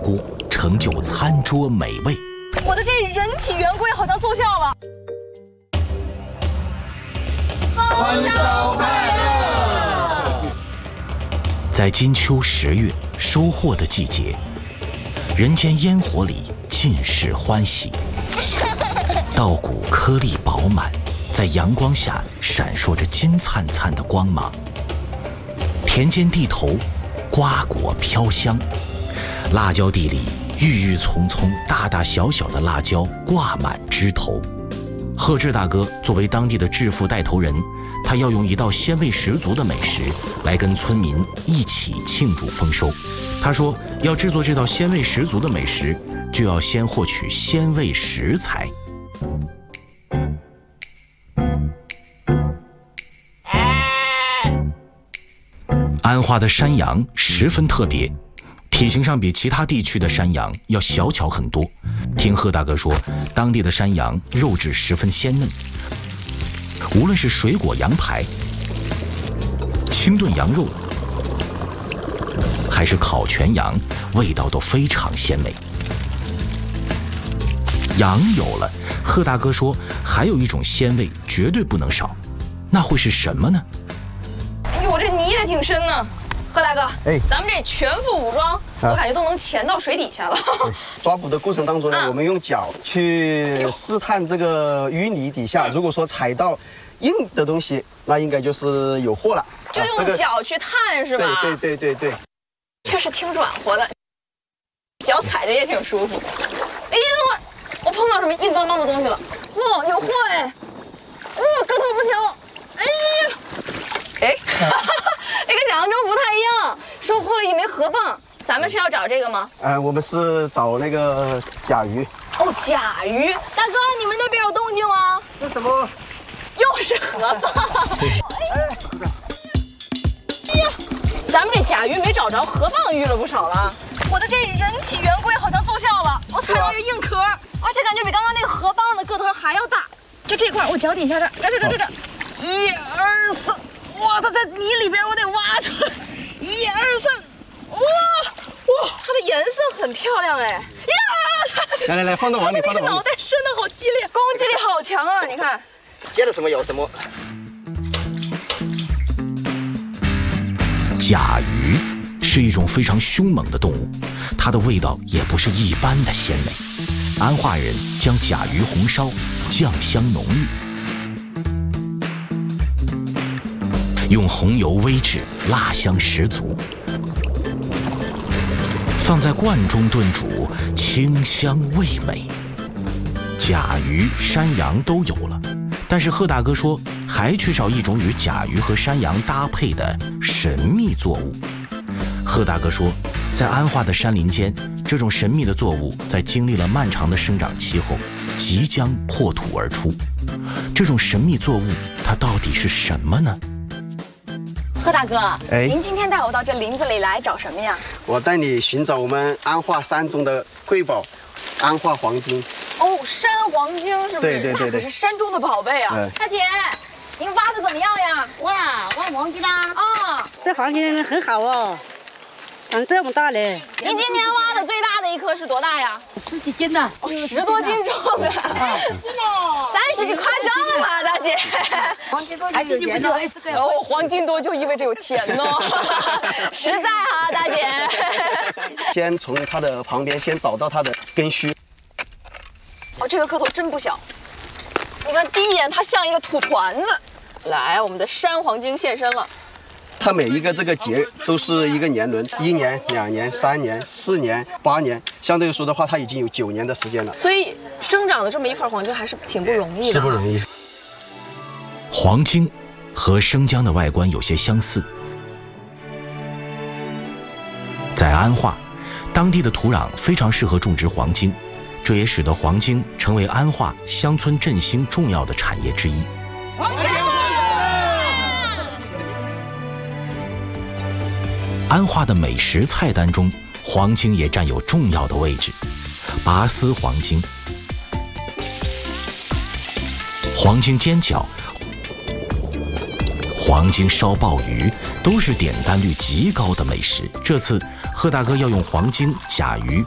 锅，成就餐桌美味。 我的这人体圆规好像奏效了。 欢烧快乐！ 在金秋10月收获的季节，人间烟火里尽是欢喜。稻谷颗粒饱满，在阳光下闪烁着金灿灿的光芒。田间地头，瓜果飘香，辣椒地里郁郁葱葱、大大小小的辣椒挂满枝头。贺志大哥作为当地的致富带头人，他要用一道鲜味十足的美食来跟村民一起庆祝丰收。他说，要制作这道鲜味十足的美食，就要先获取鲜味食材。安化的山羊十分特别，体型上比其他地区的山羊要小巧很多。听贺大哥说，当地的山羊肉质十分鲜嫩，无论是水果羊排、清炖羊肉，还是烤全羊，味道都非常鲜美。羊有了，贺大哥说还有一种鲜味绝对不能少，那会是什么呢？ 哎呦，我这泥还挺深呢。贺大哥，咱们这全副武装，我感觉都能潜到水底下了。 抓捕的过程当中呢，我们用脚去试探这个淤泥底下，如果说踩到硬的东西，那应该就是有货了。 就用脚去探是吧？ 对， 确实挺软和的，脚踩着也挺舒服。哎，等会儿，我碰到什么硬邦邦的东西了？哇，有货哎！哇，个头不小。哎呀，哎，跟想象中不太一样，收获了一枚河蚌。咱们是要找这个吗？ 我们是找那个甲鱼。 哦，甲鱼，大哥，你们那边有动静吗？ 那什么？ 又是河蚌。哎呀，咱们这甲鱼没找着，河蚌遇了不少了。我的这人体圆规好像奏效了，我踩到一个硬壳，而且感觉比刚刚那个河蚌的个头还要大。就这块，我脚底下这，1、2、3，哇，它在泥里边，我得挖出来。1、2、3，哇，它的颜色很漂亮哎。呀， 来，放到碗里，放到碗里。 脑袋伸得好激烈，攻击力好强啊！你看， 见了什么有什么。 甲鱼是一种非常凶猛的动物，它的味道也不是一般的鲜美。安化人将甲鱼红烧，酱香浓郁，用红油煨制，辣香十足，放在罐中炖煮，清香味美。甲鱼、山羊都有了，但是贺大哥说还缺少一种与甲鱼和山羊搭配的神秘作物。贺大哥说，在安化的山林间，这种神秘的作物在经历了漫长的生长期后，即将破土而出。这种神秘作物它到底是什么呢？ 贺大哥，您今天带我到这林子里来找什么呀？ 我带你寻找我们安化山中的瑰宝——安化黄金。 哦，山黄金是不是？ 对， 那可是山中的宝贝啊！大姐，您挖的怎么样呀？ 哇，挖黄金啦！ 啊， 这黄金很好哦，长这么大嘞。 您今天挖的最大的一颗是多大呀 ？10几斤呢 ，10多斤重的，30斤夸张吧，大姐。 黄金多就有钱呢。 哦，黄金多就意味着有钱呢，实在啊，大姐。 先从它的旁边先找到它的根须。 哦，这个个头真不小。你看，第一眼它像一个土团子。来，我们的山黄金现身了。 它每一个这个节都是一个年轮，1年、2年、3年、4年、8年，相对来说的话，它已经有9年的时间了。 所以生长的这么一块黄金还是挺不容易的。 是不容易。 黄金和生姜的外观有些相似。在安化，当地的土壤非常适合种植黄金，这也使得黄金成为安化乡村振兴重要的产业之一。安化的美食菜单中，黄金也占有重要的位置。拔丝黄金、黄金煎饺、黄金烧鲍鱼都是点单率极高的美食。这次贺大哥要用黄金、甲鱼